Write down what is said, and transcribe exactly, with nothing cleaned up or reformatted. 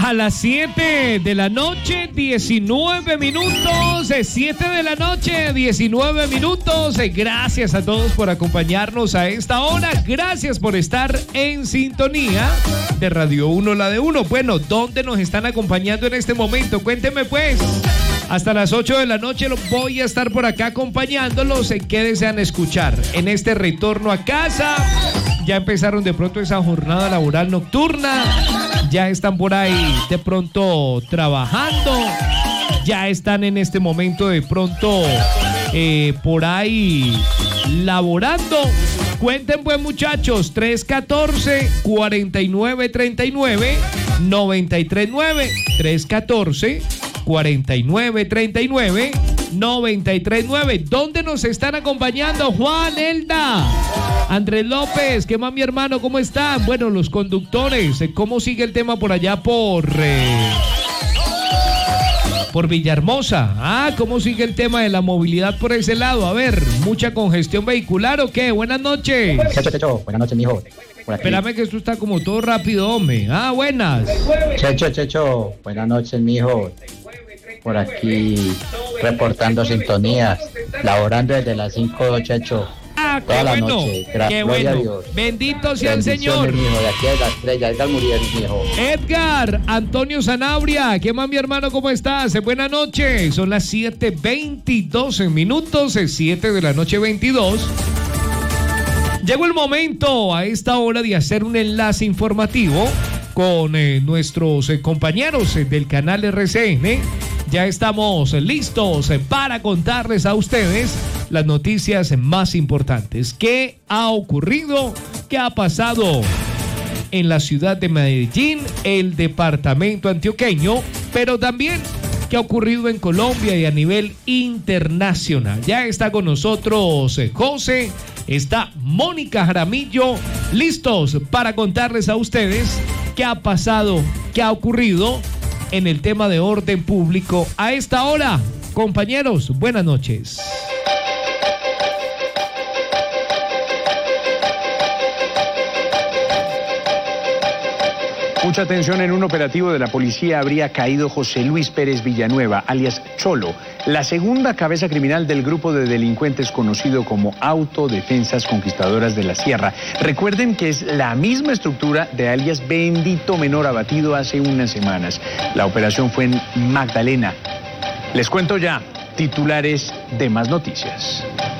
A las siete de la noche, diecinueve minutos. siete de la noche, diecinueve minutos. Gracias a todos por acompañarnos a esta hora. Gracias por estar en sintonía de Radio uno, la de uno. Bueno, ¿dónde nos están acompañando en este momento? Cuéntenme pues. Hasta las ocho de la noche voy a estar por acá acompañándolos. ¿Qué desean escuchar en este retorno a casa? Ya empezaron de pronto esa jornada laboral nocturna. Ya están por ahí de pronto trabajando. Ya están en este momento de pronto eh, por ahí laborando. Cuenten pues, muchachos. Tres uno cuatro, cuatro nueve tres nueve, nueve tres nueve. tres uno cuatro, cuatro nueve tres nueve, nueve tres nueve. ¿Dónde nos están acompañando? Juan, Elda, Andrés López, ¿qué más, mi hermano? ¿Cómo están? Bueno, los conductores, ¿cómo sigue el tema por allá por eh, por Villahermosa? Ah, ¿cómo sigue el tema de la movilidad por ese lado? A ver, ¿mucha congestión vehicular o qué? Buenas noches. Checho, Checho, buenas noches, mijo. Espérame que esto está como todo rápido, hombre. Ah, buenas. Checho, Checho, buenas noches, mijo. Por aquí reportando sintonías, laborando desde las cinco, Checho. Ah, qué toda la bueno, noche. Gra- qué Gloria bueno. a Dios. Bendito sea el Bendiciones, Señor. mijo, de aquí a las estrellas, Edgar Muriel, mijo. Edgar, Antonio Sanabria, ¿qué más, mi hermano? ¿Cómo estás? Buenas noches. Son las siete veintidós minutos, siete de la noche veintidós. Llegó el momento a esta hora de hacer un enlace informativo con eh, nuestros eh, compañeros eh, del canal R C N. Ya estamos listos para contarles a ustedes las noticias más importantes. ¿Qué ha ocurrido? ¿Qué ha pasado en la ciudad de Medellín, el departamento antioqueño, pero también qué ha ocurrido en Colombia y a nivel internacional? Ya está con nosotros eh, José, está Mónica Jaramillo, listos para contarles a ustedes qué ha pasado, qué ha ocurrido en el tema de orden público a esta hora. Compañeros, buenas noches. Mucha atención, en un operativo de la policía habría caído José Luis Pérez Villanueva, alias Cholo, la segunda cabeza criminal del grupo de delincuentes conocido como Autodefensas Conquistadoras de la Sierra. Recuerden que es la misma estructura de alias Bendito Menor, abatido hace unas semanas. La operación fue en Magdalena. Les cuento ya titulares de Más Noticias.